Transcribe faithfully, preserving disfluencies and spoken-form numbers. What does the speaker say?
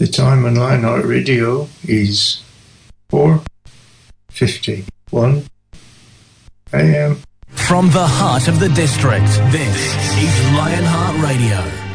The time on Lionheart Radio is four fifty-one a.m. From the heart of the district, this is Lionheart Radio.